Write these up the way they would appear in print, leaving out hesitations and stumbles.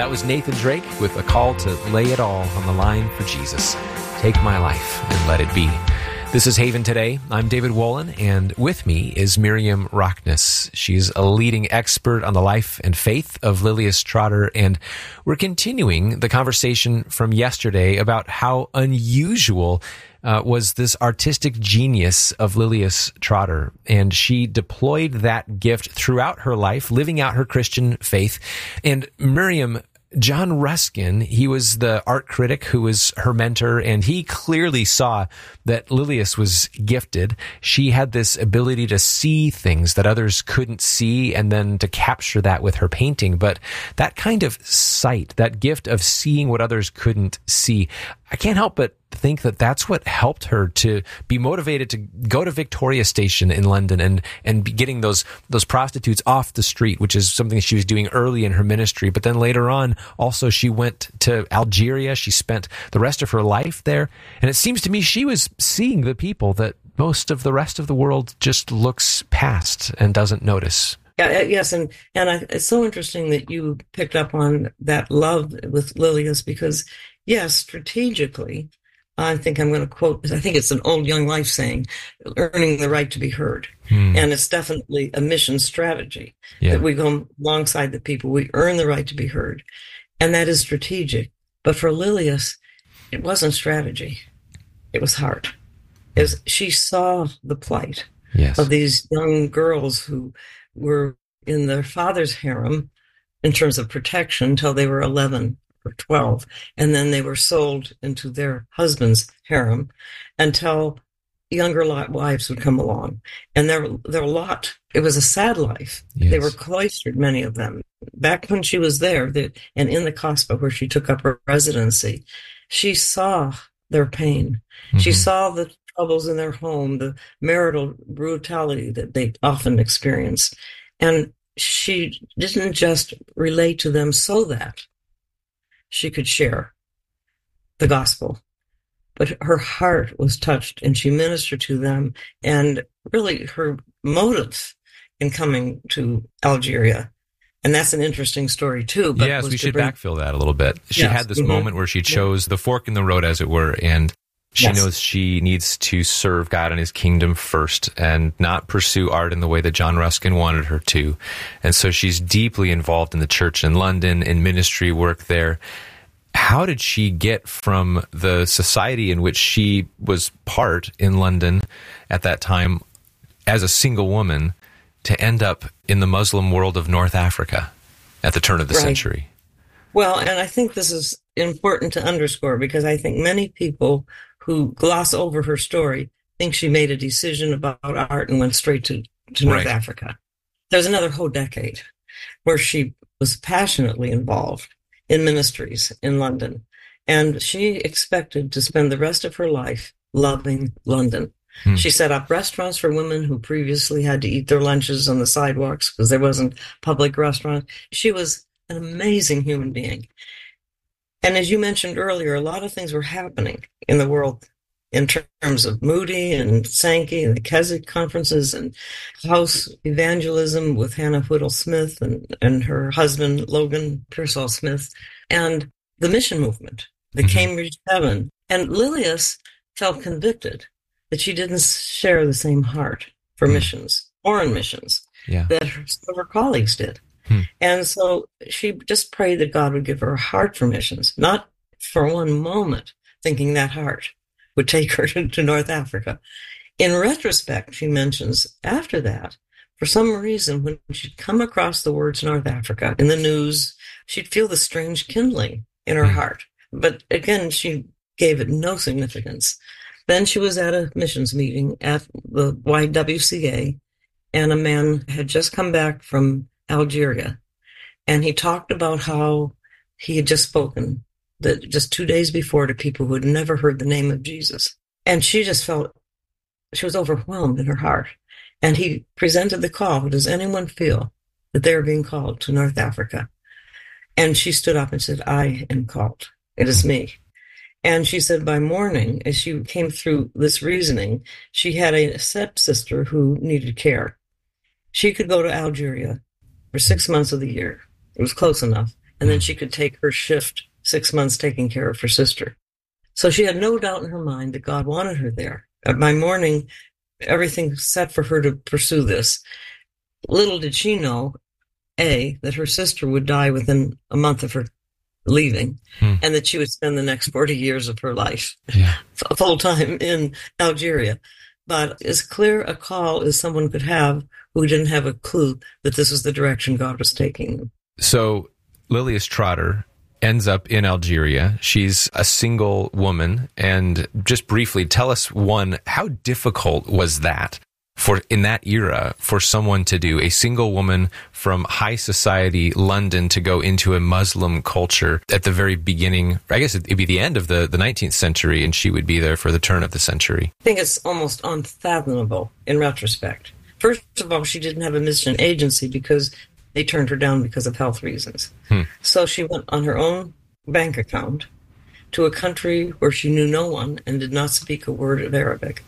That was Nathan Drake with a call to lay it all on the line for Jesus. Take my life and let it be. This is Haven Today. I'm David Wolin, and with me is Miriam Rockness. She's a leading expert on the life and faith of Lilias Trotter, and we're continuing the conversation from yesterday about how unusual was this artistic genius of Lilias Trotter, and she deployed that gift throughout her life, living out her Christian faith. And Miriam, John Ruskin, he was the art critic who was her mentor, and he clearly saw that Lilias was gifted. She had this ability to see things that others couldn't see and then to capture that with her painting. But that kind of sight, that gift of seeing what others couldn't see, I can't help but think that that's what helped her to be motivated to go to Victoria Station in London and be getting those prostitutes off the street, which is something she was doing early in her ministry. But then later on, also she went to Algeria. She spent the rest of her life there. And it seems to me she was seeing the people that most of the rest of the world just looks past and doesn't notice. Yes, and it's so interesting that you picked up on that love with Lilias because, yes, strategically, I think I'm going to quote, I think it's an old Young Life saying, earning the right to be heard. And it's definitely a mission strategy that we go alongside the people. We earn the right to be heard. And that is strategic. But for Lilias, it wasn't strategy. It was heart. She saw the plight of these young girls who were in their father's harem in terms of protection until they were 11 or 12. And then they were sold into their husband's harem until younger wives would come along. And there were a lot. It was a sad life. Yes. They were cloistered, many of them. Back when she was there, and in the Kasbah where she took up her residency, she saw their pain. Mm-hmm. She saw the troubles in their home, the marital brutality that they often experience. And she didn't just relate to them so that she could share the gospel, but her heart was touched and she ministered to them. And really her motive in coming to Algeria, and that's an interesting story too. But yes, we should backfill that a little bit. She had this moment where she chose the fork in the road, as it were, and she knows she needs to serve God and his kingdom first and not pursue art in the way that John Ruskin wanted her to. And so she's deeply involved in the church in London, in ministry work there. How did she get from the society in which she was part in London at that time as a single woman to end up in the Muslim world of North Africa at the turn of the century? Well, and I think this is important to underscore because I think many people who gloss over her story think she made a decision about art and went straight to North Africa. There's another whole decade where she was passionately involved in ministries in London. And she expected to spend the rest of her life loving London. She set up restaurants for women who previously had to eat their lunches on the sidewalks because there wasn't public restaurant. She was an amazing human being. And as you mentioned earlier, a lot of things were happening in the world in terms of Moody and Sankey and the Keswick conferences and house evangelism with Hannah Whittle Smith and her husband, Logan Pearsall Smith, and the mission movement, the Cambridge 7. And Lilias felt convicted that she didn't share the same heart for missions, foreign missions, that some of her colleagues did. And so she just prayed that God would give her a heart for missions, not for one moment thinking that heart would take her to North Africa. In retrospect, she mentions after that, for some reason, when she'd come across the words North Africa in the news, she'd feel the strange kindling in her heart. But again, she gave it no significance. Then she was at a missions meeting at the YWCA, and a man had just come back from Algeria, and he talked about how he had just spoken that just 2 days before to people who had never heard the name of Jesus. And she just felt, she was overwhelmed in her heart. And he presented the call, does anyone feel that they're being called to North Africa? And she stood up and said, I am called. It is me. And she said by morning, as she came through this reasoning, she had a stepsister who needed care. She could go to Algeria for 6 months of the year. It was close enough. and then she could take her shift 6 months taking care of her sister. So she had no doubt in her mind that God wanted her there. By morning, everything set for her to pursue this. Little did she know, A, that her sister would die within a month of her leaving, and that she would spend the next 40 years of her life full time in Algeria. But as clear a call as someone could have who didn't have a clue that this was the direction God was taking them. So Lilias Trotter ends up in Algeria. She's a single woman. And just briefly, tell us, one, how difficult was that in that era for someone to do, a single woman from high society London to go into a Muslim culture at the very beginning? I guess it'd be the end of the 19th century, and she would be there for the turn of the century. I think it's almost unfathomable in retrospect. First of all, she didn't have a mission agency because they turned her down because of health reasons. So she went on her own bank account to a country where she knew no one and did not speak a word of Arabic.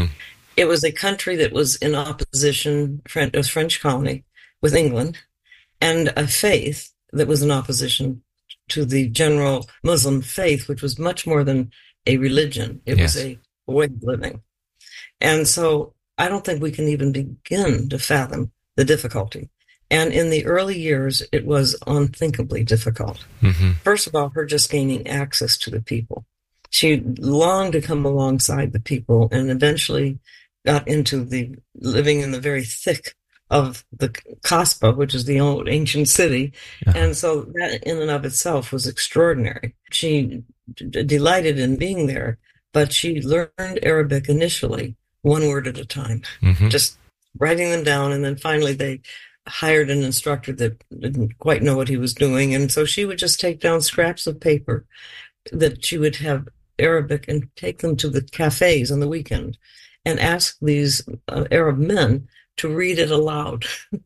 It was a country that was in opposition, it was French colony, with England, and a faith that was in opposition to the general Muslim faith, which was much more than a religion. It was a way of living. And so I don't think we can even begin to fathom the difficulty. And in the early years, it was unthinkably difficult. First of all, her just gaining access to the people. She longed to come alongside the people and eventually got into the living in the very thick of the Kasbah, which is the old ancient city. And so that in and of itself was extraordinary. She delighted in being there, but she learned Arabic initially, one word at a time, just writing them down. And then finally they hired an instructor that didn't quite know what he was doing. And so she would just take down scraps of paper that she would have Arabic and take them to the cafes on the weekend and ask these Arab men to read it aloud.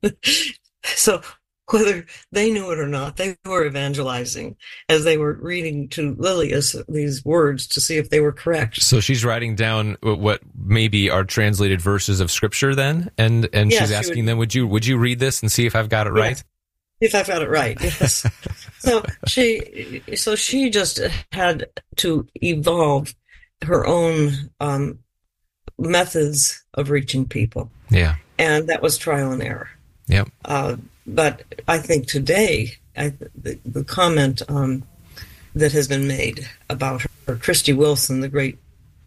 So whether they knew it or not, they were evangelizing as they were reading to Lilias these words to see if they were correct. So she's writing down what maybe are translated verses of scripture then, and she's asking them, would you read this and see if I've got it right? If I've got it right, yes. So she just had to evolve her own methods of reaching people. Yeah. And that was trial and error. Yep. But I think today, the comment that has been made about her, Christy Wilson, the great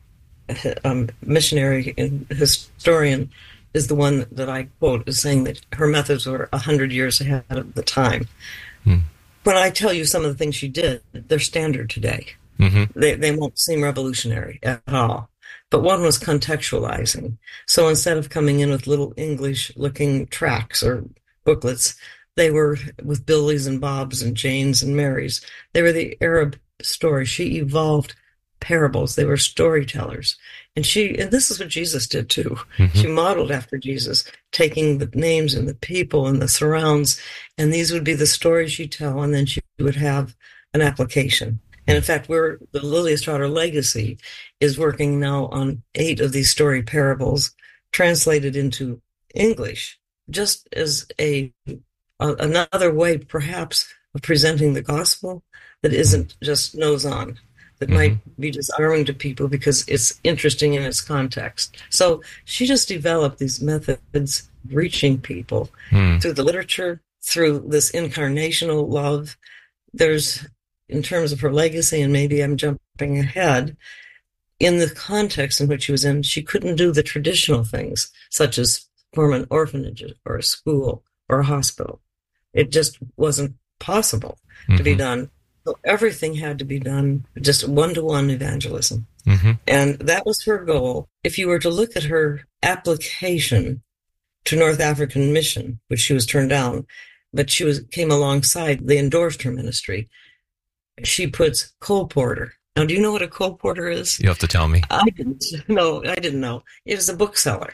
missionary and historian, is the one that I quote as saying that her methods were 100 years ahead of the time. When I tell you some of the things she did, they're standard today. They won't seem revolutionary at all. But one was contextualizing. So instead of coming in with little English-looking tracts or booklets, they were with Billies and Bobs and Janes and Marys. They were the Arab story. She evolved parables. They were storytellers. And this is what Jesus did too. She modeled after Jesus, taking the names and the people and the surrounds, and these would be the stories she'd tell, and then she would have an application. And in fact, the Lilias Trotter legacy is working now on 8 of these story parables translated into English, just as another way, perhaps, of presenting the gospel that isn't just nose on, that might be disarming to people because it's interesting in its context. So she just developed these methods of reaching people through the literature, through this incarnational love. There's, in terms of her legacy, and maybe I'm jumping ahead, in the context in which she was in, she couldn't do the traditional things, such as form an orphanage or a school or a hospital. It just wasn't possible to be done. So everything had to be done just one-to-one evangelism. And that was her goal. If you were to look at her application to North African Mission, which she was turned down, but came alongside, they endorsed her ministry. She puts colporteur. Now, do you know what a colporteur is? You have to tell me. I didn't know. It was a bookseller.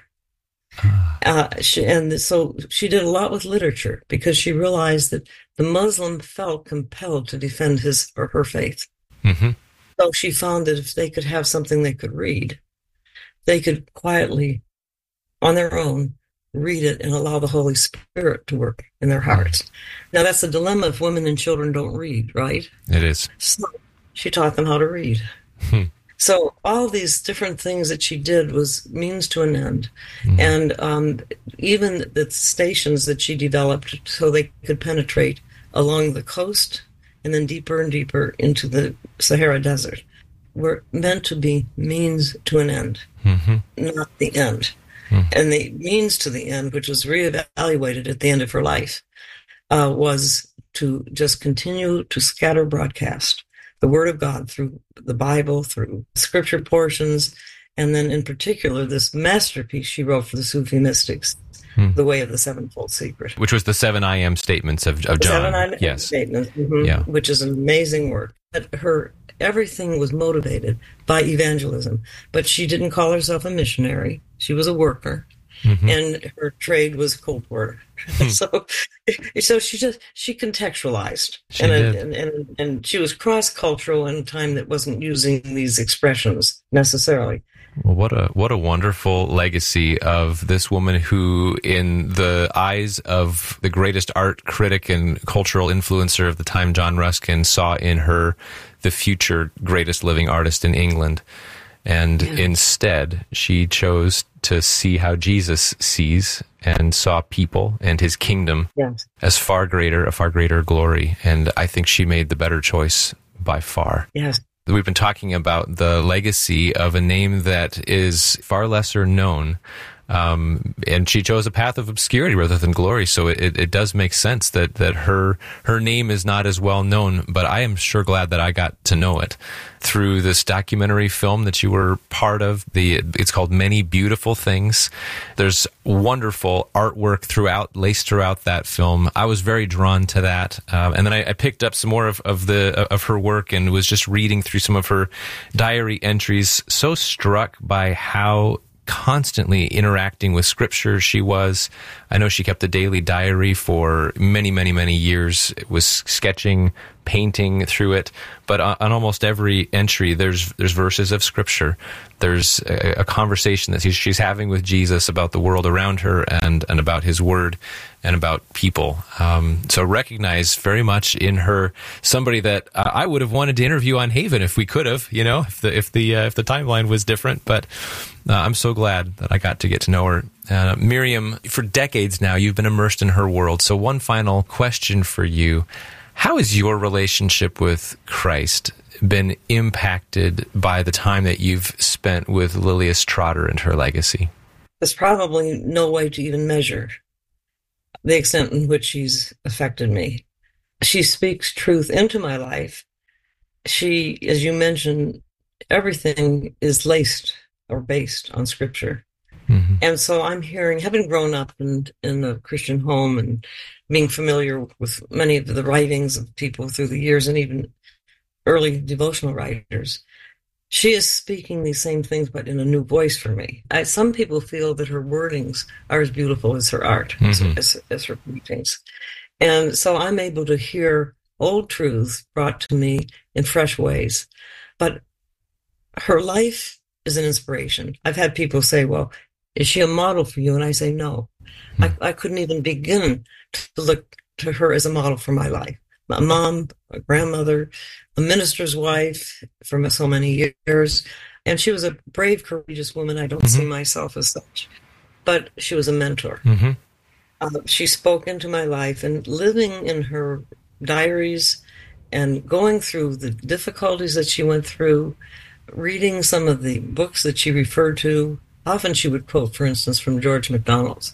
So she did a lot with literature because she realized that the Muslim felt compelled to defend his or her faith. So she found that if they could have something they could read, they could quietly, on their own, read it and allow the Holy Spirit to work in their hearts. Now, that's the dilemma if women and children don't read, right? It is. So she taught them how to read. So all these different things that she did was means to an end. And even the stations that she developed so they could penetrate along the coast and then deeper and deeper into the Sahara Desert were meant to be means to an end, not the end. And the means to the end, which was reevaluated at the end of her life, was to just continue to scatter broadcast the Word of God through the Bible, through scripture portions, and then in particular this masterpiece she wrote for the Sufi mystics, The Way of the Sevenfold Secret. Which was the 7 I Am statements of John. 7 I Am yes. statements, which is an amazing work. But everything was motivated by evangelism, but she didn't call herself a missionary. She was a worker, and her trade was cold work. So she contextualized, and she was cross-cultural in a time that wasn't using these expressions necessarily. Well, what a wonderful legacy of this woman who, in the eyes of the greatest art critic and cultural influencer of the time, John Ruskin, saw in her the future greatest living artist in England. And instead, she chose to see how Jesus sees and saw people and his kingdom as a far greater glory. And I think she made the better choice by far. Yes. We've been talking about the legacy of a name that is far lesser known, and she chose a path of obscurity rather than glory. So it does make sense that her name is not as well known, but I am sure glad that I got to know it through this documentary film that you were part of. It's called Many Beautiful Things. There's wonderful artwork laced throughout that film. I was very drawn to that, and then I picked up some more of her work and was just reading through some of her diary entries. So struck by how constantly interacting with scripture she was. I know she kept a daily diary for many, many, many years. It was sketching, painting through it, but on almost every entry there's verses of scripture. There's a conversation that she's having with Jesus about the world around her and about his word and about people. So recognize very much in her somebody that I would have wanted to interview on Haven if we could have, if the timeline was different. But I'm so glad that I got to get to know her. Miriam, for decades now, you've been immersed in her world. So one final question for you. How has your relationship with Christ been impacted by the time that you've spent with Lilias Trotter and her legacy? There's probably no way to even measure the extent in which she's affected me. She speaks truth into my life. She, as you mentioned, everything is laced or based on scripture. And so I'm hearing, having grown up in a Christian home and being familiar with many of the writings of people through the years and even early devotional writers, she is speaking these same things, but in a new voice for me. Some people feel that her wordings are as beautiful as her art, as her paintings. And so I'm able to hear old truths brought to me in fresh ways. But her life is an inspiration. I've had people say, well, is she a model for you? And I say, no. I couldn't even begin to look to her as a model for my life. My mom, a grandmother, a minister's wife for so many years. And she was a brave, courageous woman. I don't see myself as such. But she was a mentor. She spoke into my life, and living in her diaries and going through the difficulties that she went through, reading some of the books that she referred to. Often she would quote, for instance, from George MacDonald,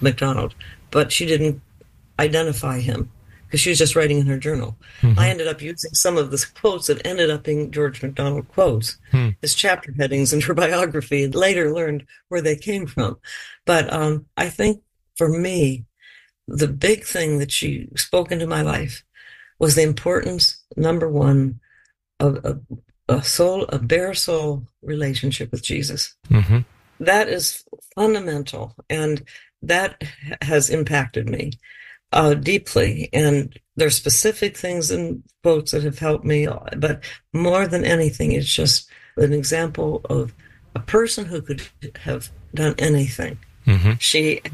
but she didn't identify him because she was just writing in her journal. I ended up using some of the quotes that ended up being George MacDonald quotes as chapter headings in her biography, and later learned where they came from. But I think for me, the big thing that she spoke into my life was the importance, number one, of a bare soul relationship with Jesus. That is fundamental, and that has impacted me deeply. And there's specific things in quotes that have helped me, but more than anything, it's just an example of a person who could have done anything. She had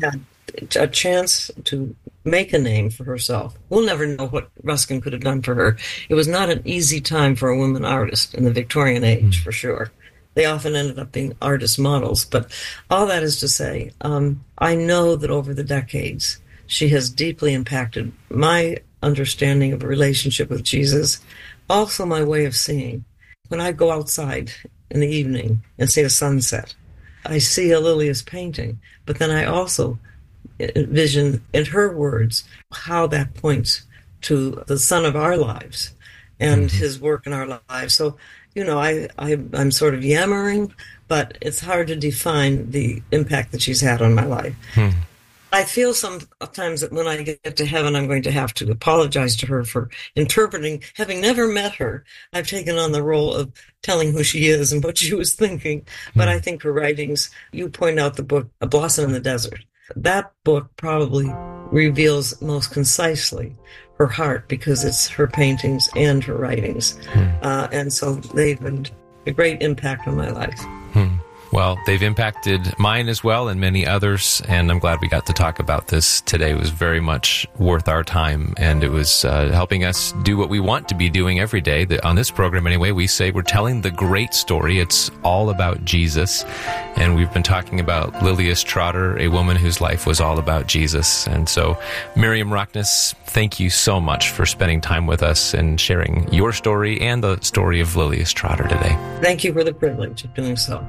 a chance to make a name for herself. We'll never know what Ruskin could have done for her. It was not an easy time for a woman artist in the Victorian age, for sure. They often ended up being artist models. But all that is to say, I know that over the decades, she has deeply impacted my understanding of a relationship with Jesus, also my way of seeing. When I go outside in the evening and see a sunset, I see a Lilias painting, but then I also envision, in her words, how that points to the son of our lives and his work in our lives. So, I'm sort of yammering, but it's hard to define the impact that she's had on my life. I feel sometimes that when I get to heaven, I'm going to have to apologize to her for interpreting. Having never met her, I've taken on the role of telling who she is and what she was thinking. But I think her writings, you point out the book, A Blossom in the Desert. That book probably reveals most concisely her heart, because it's her paintings and her writings. And so they've been a great impact on my life. Well, they've impacted mine as well and many others, and I'm glad we got to talk about this today. It was very much worth our time, and it was helping us do what we want to be doing every day. On this program, anyway, we say we're telling the great story. It's all about Jesus, and we've been talking about Lilias Trotter, a woman whose life was all about Jesus. And so, Miriam Rockness, thank you so much for spending time with us and sharing your story and the story of Lilias Trotter today. Thank you for the privilege of doing so.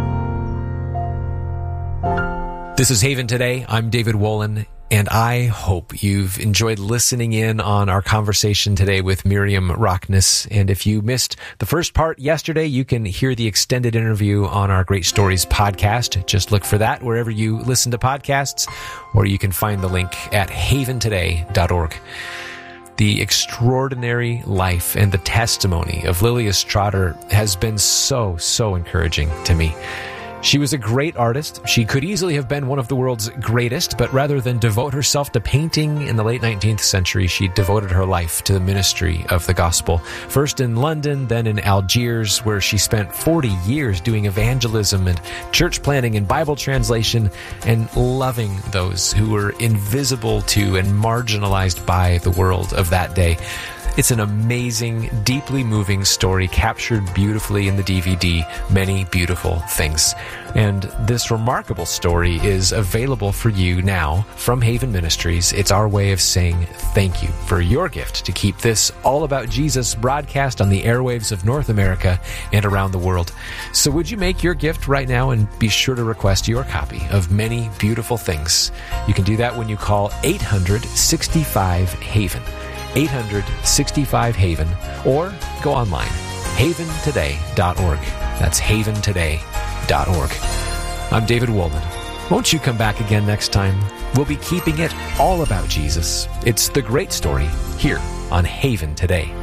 This is Haven Today. I'm David Wolin, and I hope you've enjoyed listening in on our conversation today with Miriam Rockness. And if you missed the first part yesterday, you can hear the extended interview on our Great Stories podcast. Just look for that wherever you listen to podcasts, or you can find the link at haventoday.org. The extraordinary life and the testimony of Lilias Trotter has been so encouraging to me. She was a great artist. She could easily have been one of the world's greatest, but rather than devote herself to painting in the late 19th century, she devoted her life to the ministry of the gospel. First in London, then in Algiers, where she spent 40 years doing evangelism and church planting and Bible translation and loving those who were invisible to and marginalized by the world of that day. It's an amazing, deeply moving story captured beautifully in the DVD, Many Beautiful Things. And this remarkable story is available for you now from Haven Ministries. It's our way of saying thank you for your gift to keep this All About Jesus broadcast on the airwaves of North America and around the world. So would you make your gift right now and be sure to request your copy of Many Beautiful Things? You can do that when you call 800-65-HAVEN. 800-65-HAVEN, or go online, haventoday.org. That's haventoday.org. I'm David Wolin. Won't you come back again next time? We'll be keeping it all about Jesus. It's the great story here on Haven Today.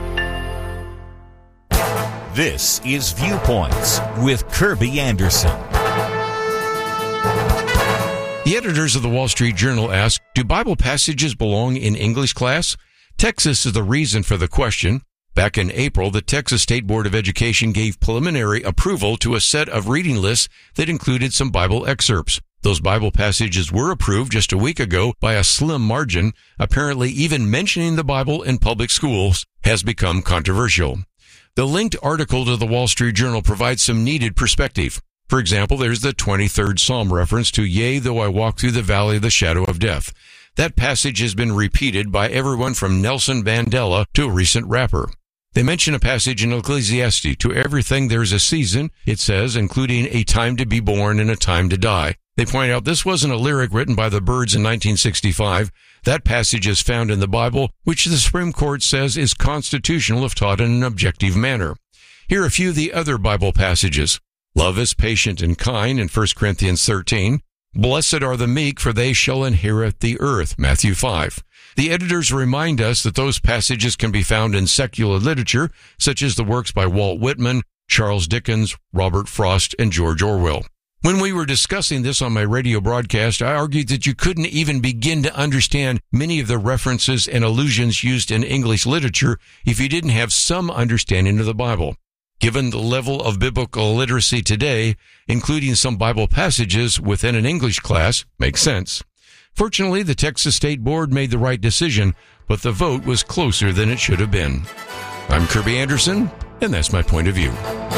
This is Viewpoints with Kirby Anderson. The editors of the Wall Street Journal ask, do Bible passages belong in English class? Texas is the reason for the question. Back in April, the Texas State Board of Education gave preliminary approval to a set of reading lists that included some Bible excerpts. Those Bible passages were approved just a week ago by a slim margin. Apparently, even mentioning the Bible in public schools has become controversial. The linked article to the Wall Street Journal provides some needed perspective. For example, there's the 23rd Psalm reference to, "Yea, though I walk through the valley of the shadow of death." That passage has been repeated by everyone from Nelson Mandela to a recent rapper. They mention a passage in Ecclesiastes, "To everything there's a season," it says, including a time to be born and a time to die. They point out this wasn't a lyric written by the Byrds in 1965. That passage is found in the Bible, which the Supreme Court says is constitutional if taught in an objective manner. Here are a few of the other Bible passages. Love is patient and kind in 1 Corinthians 13. Blessed are the meek, for they shall inherit the earth, Matthew 5. The editors remind us that those passages can be found in secular literature, such as the works by Walt Whitman, Charles Dickens, Robert Frost, and George Orwell. When we were discussing this on my radio broadcast, I argued that you couldn't even begin to understand many of the references and allusions used in English literature if you didn't have some understanding of the Bible. Given the level of biblical literacy today, including some Bible passages within an English class makes sense. Fortunately, the Texas State Board made the right decision, but the vote was closer than it should have been. I'm Kirby Anderson, and that's my point of view.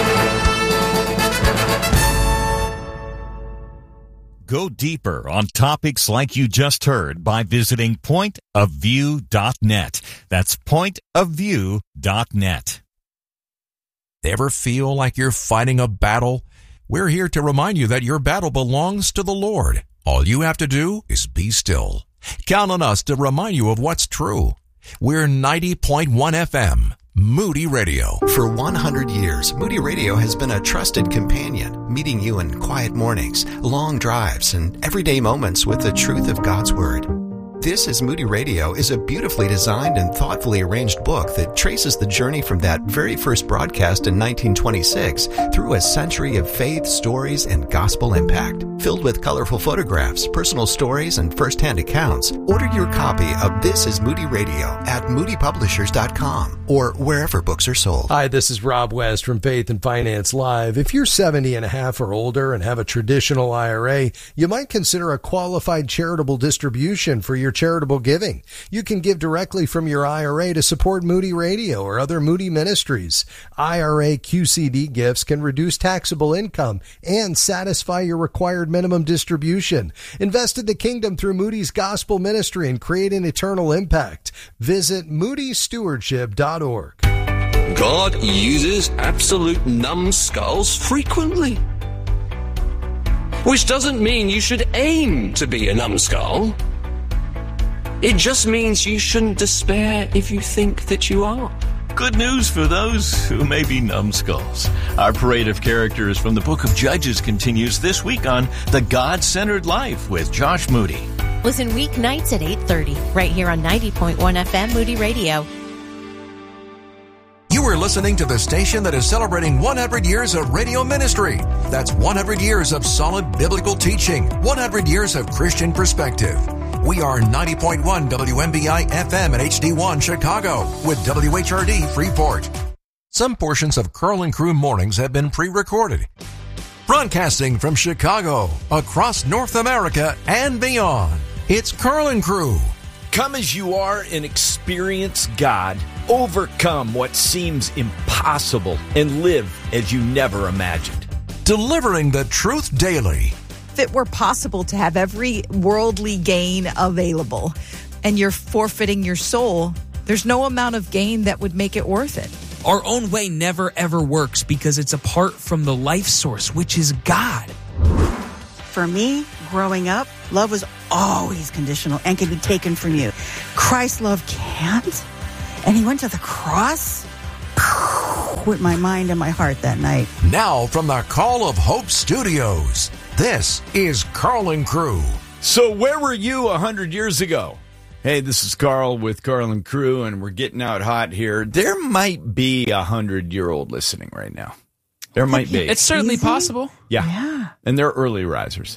Go deeper on topics like you just heard by visiting pointofview.net. That's pointofview.net. Ever feel like you're fighting a battle? We're here to remind you that your battle belongs to the Lord. All you have to do is be still. Count on us to remind you of what's true. We're 90.1 FM. Moody Radio. For 100 years, Moody Radio has been a trusted companion, meeting you in quiet mornings, long drives, and everyday moments with the truth of God's Word. This is Moody Radio is a beautifully designed and thoughtfully arranged book that traces the journey from that very first broadcast in 1926 through a century of faith, stories, and gospel impact. Filled with colorful photographs, personal stories, and first-hand accounts, order your copy of This is Moody Radio at moodypublishers.com or wherever books are sold. Hi, this is Rob West from Faith and Finance Live. If you're 70 and a half or older and have a traditional IRA, you might consider a qualified charitable distribution for your charitable giving. You can give directly from your IRA to support Moody Radio or other Moody ministries. IRA QCD gifts can reduce taxable income and satisfy your required minimum distribution. Invest in the kingdom through Moody's gospel ministry and create an eternal impact. Visit moodystewardship.org. God uses absolute numbskulls frequently, which doesn't mean you should aim to be a numbskull. It just means you shouldn't despair if you think that you are. Good news for those who may be numbskulls. Our parade of characters from the book of Judges continues this week on The God-Centered Life with Josh Moody. Listen weeknights at 8:30, right here on 90.1 FM Moody Radio. You are listening to the station that is celebrating 100 years of radio ministry. That's 100 years of solid biblical teaching, 100 years of Christian perspective. We are 90.1 WMBI FM and HD1 Chicago with WHRD Freeport. Some portions of Carl and Crew Mornings have been pre-recorded. Broadcasting from Chicago, across North America and beyond, it's Carl and Crew. Come as you are and experience God. Overcome what seems impossible and live as you never imagined. Delivering the truth daily. If it were possible to have every worldly gain available and you're forfeiting your soul, there's no amount of gain that would make it worth it. Our own way never ever works because it's apart from the life source, which is God. For me, growing up, love was always conditional and can be taken from you. Christ's love can't. And he went to the cross with my mind and my heart that night. Now from the Call of Hope Studios, this is Carl and Crew. So where were you 100 years ago? Hey, this is Carl with Carl and Crew, and we're getting out hot here. There might be a 100-year-old listening right now. There might be. It's certainly possible. Yeah. And they're early risers.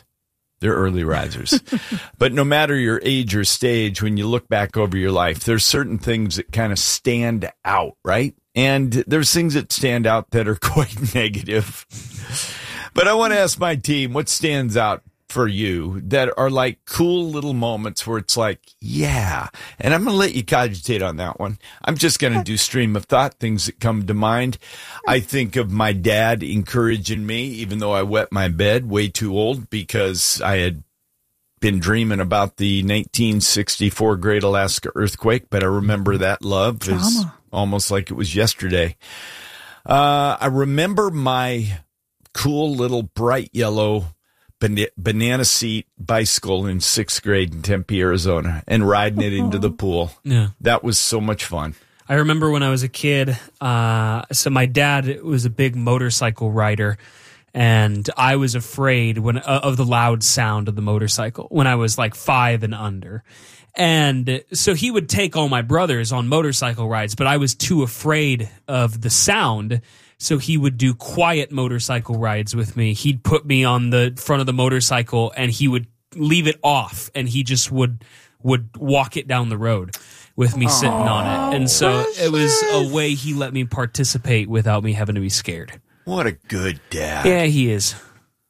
But no matter your age or stage, when you look back over your life, there's certain things that kind of stand out, right? And there's things that stand out that are quite negative. But I want to ask my team, what stands out for you that are like cool little moments where it's like, yeah. And I'm going to let you cogitate on that one. I'm just going to do stream of thought, things that come to mind. I think of my dad encouraging me, even though I wet my bed way too old because I had been dreaming about the 1964 Great Alaska Earthquake, but I remember that love is almost like it was yesterday. I remember my cool little bright yellow banana seat bicycle in 6th grade in Tempe, Arizona, and riding it into the pool. Yeah. That was so much fun. I remember when I was a kid, so my dad was a big motorcycle rider, and I was afraid of the loud sound of the motorcycle when I was like 5 and under. And so he would take all my brothers on motorcycle rides, but I was too afraid of the sound. So he would do quiet motorcycle rides with me. He'd put me on the front of the motorcycle and he would leave it off and he just would walk it down the road with me sitting on it. And so it was a way he let me participate without me having to be scared. What a good dad. Yeah, he is.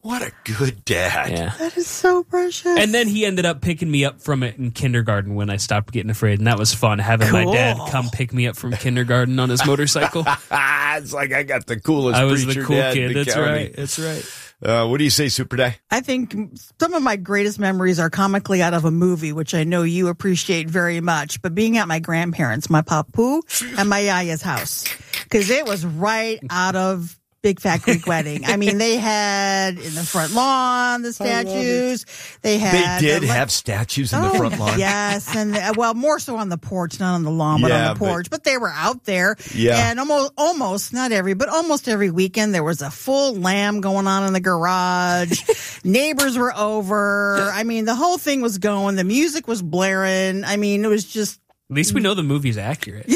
What a good dad. Yeah. That is so precious. And then he ended up picking me up from it in kindergarten when I stopped getting afraid. And that was fun, having my dad come pick me up from kindergarten on his motorcycle. It's like I got the coolest I was preacher the cool dad kid. in the That's county. right. That's right. What do you say, Super Dad? I think some of my greatest memories are comically out of a movie, which I know you appreciate very much, but being at my grandparents, my papu and my yaya's house, because it was right out of Big Fat Greek Wedding. I mean, they had in the front lawn the statues. They did have statues in the front lawn. Yes, and more so on the porch, not on the lawn, but on the porch. But they were out there. Yeah. And almost not every, but almost every weekend there was a full lamb going on in the garage. Neighbors were over. I mean, the whole thing was going. The music was blaring. I mean, it was just. At least we know the movie's accurate.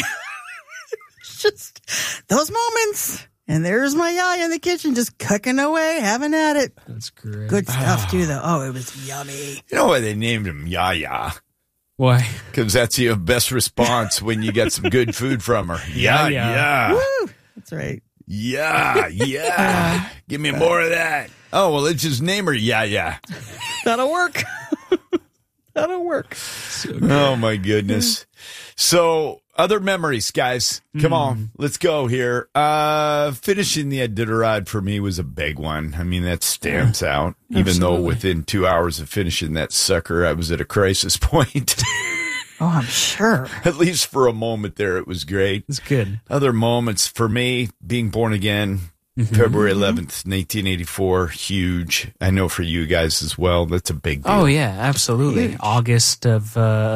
Just those moments. And there's my yaya in the kitchen just cooking away, having at it. That's great. Good stuff, too, though. Oh, it was yummy. You know why they named him Yaya? Why? Because that's your best response when you get some good food from her. Yeah. Woo! That's right. Yeah. Give me more of that. Oh, well, let's just name her Yaya. That'll work. That'll work. Oh, my goodness. So, other memories, guys. Come on, let's go here. Finishing the Iditarod for me was a big one. I mean, that stands out. Even though within 2 hours of finishing that sucker, I was at a crisis point. Oh, I'm sure. At least for a moment there, it was great. It's good. Other moments for me, being born again, February 11th, 1984, huge. I know for you guys as well. That's a big deal. Oh, yeah, absolutely. Huge. August of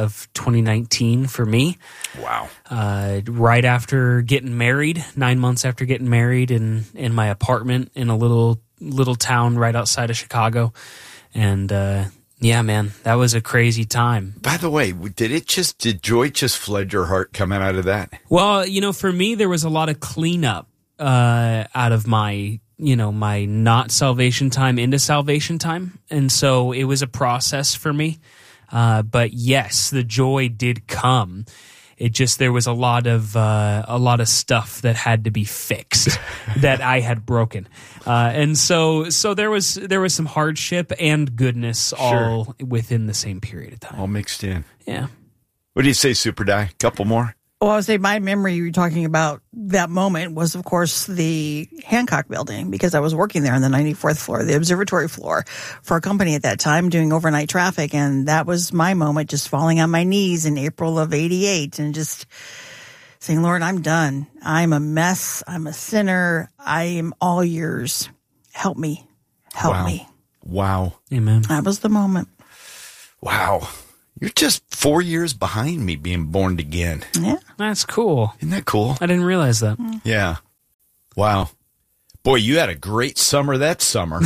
2019 for me. Wow. Right after getting married, 9 months after getting married in my apartment in a little town right outside of Chicago. And yeah, man, that was a crazy time. By the way, did joy just flood your heart coming out of that? Well, for me, there was a lot of cleanup out of my not salvation time into salvation time. And so it was a process for me. But yes, the joy did come. It just, there was a lot of stuff that had to be fixed that I had broken. And so there was some hardship and goodness all within the same period of time. All mixed in. Yeah. What do you say, Super Di? Couple more? Well, I would say my memory you were talking about that moment was, of course, the Hancock building, because I was working there on the 94th floor, the observatory floor, for a company at that time doing overnight traffic. And that was my moment, just falling on my knees in April of 88 and just saying, Lord, I'm done. I'm a mess. I'm a sinner. I am all yours. Help me. Help me. Wow. Amen. That was the moment. Wow. You're just 4 years behind me being born again. Yeah. That's cool. Isn't that cool? I didn't realize that. Yeah. Wow. Boy, you had a great summer that summer.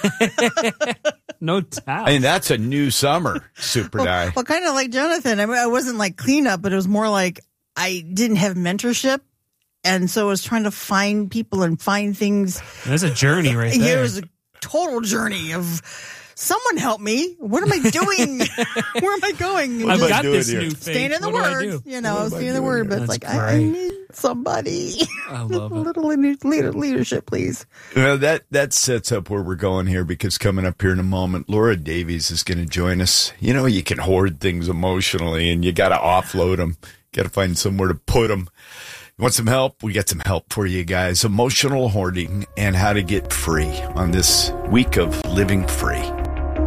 No doubt. I mean, that's a new summer, Super Di. Well, kind of like Jonathan. I mean, I wasn't like cleanup, but it was more like I didn't have mentorship. And so I was trying to find people and find things. There's a journey right there. It was a total journey of someone help me. What am I doing? Where am I going? I've got this new thing. Staying in the Word. Staying in the Word. But it's like, I need somebody. I love it. A little leadership, please. Well, that sets up where we're going here, because coming up here in a moment, Laura Davies is going to join us. You can hoard things emotionally, and you got to offload them. Got to find somewhere to put them. You want some help? We got some help for you guys. Emotional hoarding and how to get free on this week of living free.